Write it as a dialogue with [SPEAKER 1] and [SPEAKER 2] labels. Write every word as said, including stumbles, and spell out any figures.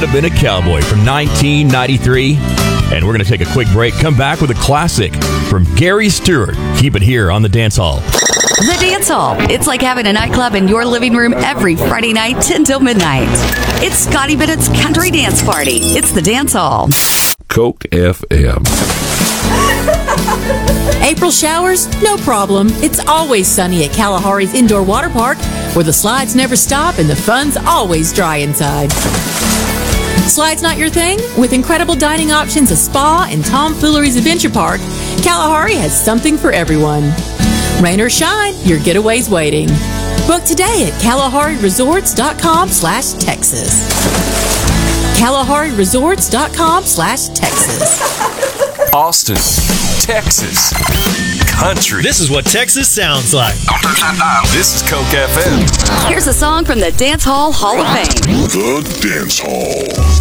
[SPEAKER 1] Have been a cowboy from nineteen ninety-three, and we're going to take a quick break. Come back with a classic from Gary Stewart. Keep it here on the Dance Hall.
[SPEAKER 2] The Dance Hall. It's like having a nightclub in your living room every Friday night, ten till midnight. It's Scotty Bennett's Country Dance Party. It's the Dance Hall.
[SPEAKER 3] Coke F M.
[SPEAKER 4] April showers? No problem. It's always sunny at Kalahari's Indoor Water Park, where the slides never stop and the fun's always dry inside. Slides not your thing? With incredible dining options, a spa, and Tomfoolery's Adventure Park, Kalahari has something for everyone. Rain or shine, your getaway's waiting. Book today at KalahariResorts.com slash Texas. KalahariResorts.com slash Texas.
[SPEAKER 5] Austin, Texas. Country.
[SPEAKER 6] This is what Texas sounds like.
[SPEAKER 5] Don't touch that dial. This is Coke F M.
[SPEAKER 2] Here's a song from the Dance Hall Hall of Fame.
[SPEAKER 7] The Dance Hall.